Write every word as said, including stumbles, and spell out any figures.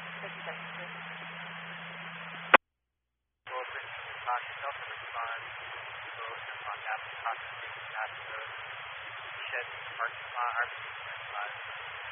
fifty seconds, please. Well, three respond, Delta respond, so respond after processing at the shed parking lot, R P respond.